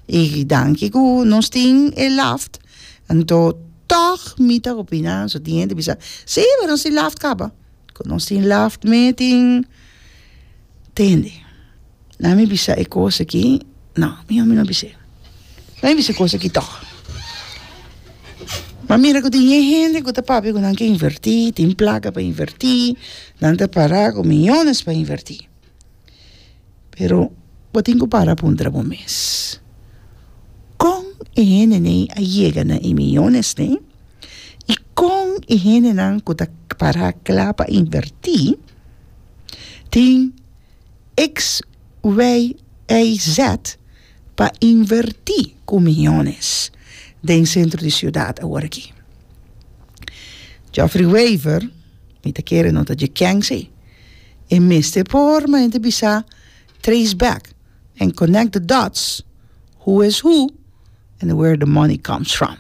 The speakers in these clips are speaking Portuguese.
e danke que nós tem laft então toch mita opina so tem de bisa sim mas nós tem laft caba nós tem laft meeting tende na me bisa e coisa aqui não não bisa não bisa coisa aqui toch mas mira que tem gente que tá papi que não quer invertir tem placa para invertir não tá parar com milhões para invertir pero eu tenho que parar por um mês com gente nem a chega na milhões nem e com gente não que tá parar lá para invertir tem X, Y, e Z para invertir com milhões dentro centro de cidade agora aqui. Geoffrey Weaver, me te quer nota de quem sei, e miste por mas te bisa trace back and connect the dots, who is who and where the money comes from.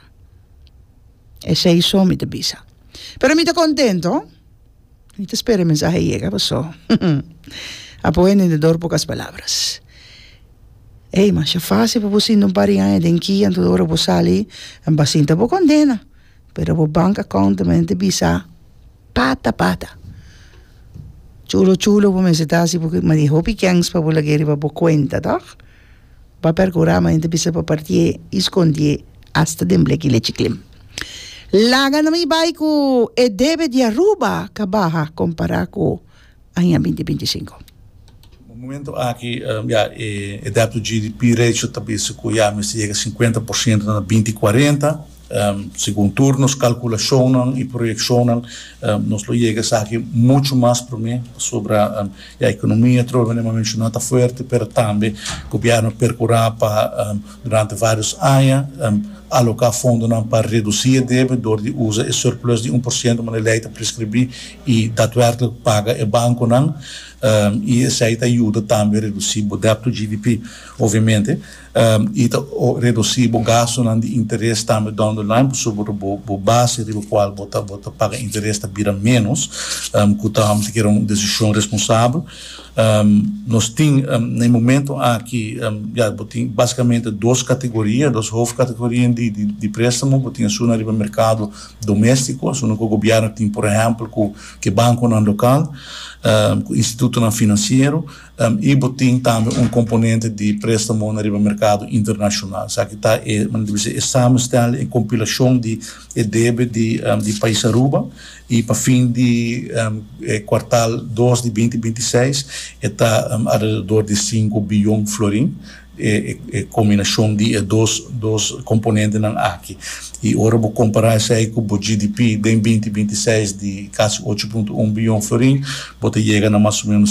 E sei so me te bisa. Pero me te contento, me te espero mensaje llega, pasó. Apoyen en el pocas palabras. Ei, mas é fácil para você não parar de aqui, então agora você ali, em bacinta por condena, pero o bank account também te bisa pata. Chulo, vou me sentar assim, porque me dijo pequenos para você querer para conta, tá? Para percurar, mas te bisa para partir, esconder, hasta de que le chiclem. Laga na mi baiko, e deve de Aruba, cabaja, comparar com a 2025. No momento aqui, o débito GDP ratio também se chega a 50% na 2040, segundo turnos, calculação e projeção, nós lo chega aqui muito mais para mim sobre a economia, provavelmente não está forte, mas também o governo percorrer para durante vários anos alocar fundos para reduzir o débito, de usa o surplus de 1%, mas ele está prescrever e daadwerkelijk paga o banco não. E isso aí ajuda também a reduzir o débito GDP, obviamente, e reduzir o gasto de interesse também down the line, sobre a base do qual você paga interesse vira menos, que também tem uma decisão responsável. Nós temos, no momento aqui, basicamente duas hoofdcategorieën de préstamo, temos uma no mercado doméstico, uma que o governo tem, por exemplo, que banco não local, o instituto não financeiro, e tem também componente de préstamo no mercado internacional. Aqui está a samenstelling e compilação de débito de país Aruba, e para fim de quartal 2 de 2026 está ao redor de 5 bilhões de florins, combinação de dois componentes aqui. E agora vou comparar isso aí com o GDP de 2026 de quase 8,1 bilhão de florins, você chega a mais ou menos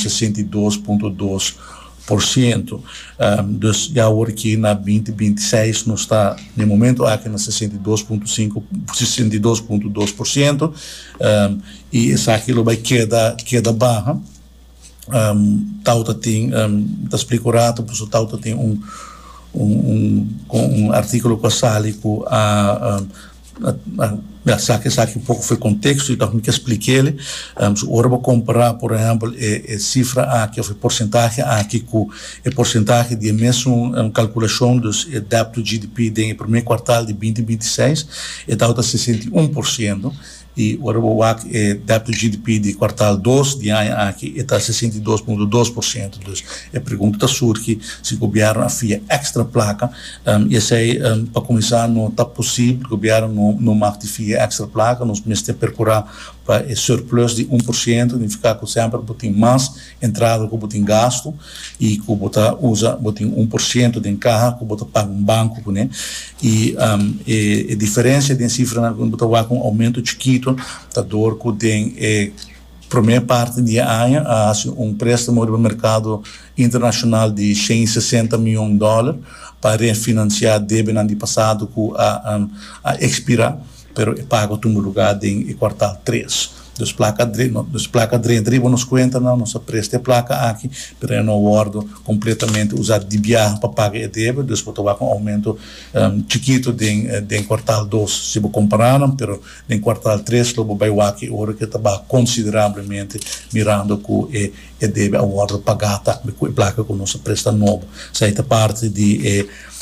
62,2%. Já aqui na 2026 nós está no momento aqui na 62,2%, e essa aquilo vai queda barra. Tauta tem está explicado, por isso Tauta tem um artigo com a Sali com saque um pouco foi contexto, então que expliquei ele. Agora vou comparar, por exemplo, a cifra aqui, a porcentagem aqui com a porcentagem de mesmo calculação dos débito GDP do primeiro quartal de 2026, e está 61%. E agora o débito GDP de quartal 2 de ano aqui está 62,2%. Então, a pergunta surge se o governo afia extra placa, e essa aí, para começar, não está possível, o governo não marca extra placa, nós temos que percorrer para o surplus de 1%, significa que sempre tem mais entrada que tem gasto, e que usa 1% de carro, que paga banco, né? E a diferença de cifra, quando com aumento chiquito, dor que tem primeira parte de ano, préstamo no mercado internacional de 160 milhões de dólares para refinanciar débito no ano passado que a expirar, pero pago no lugar em quartal 3. Dos placas dribo nos conta não, nossa presta placa aqui, pero eu não guardo completamente usar de viagem para pagar a débito, depois eu com aumento chiquito de quartal 2, se vou comparar, pero em quartal 3 eu vou aqui, hora que está consideravelmente mirando que é débito a guarda pagada com a placa com nossa presta nova. Essa é a parte de